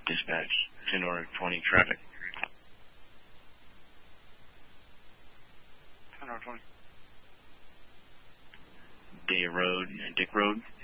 Dispatch, 10 order 20 traffic. 10 or 20. Day Road, Dick Road.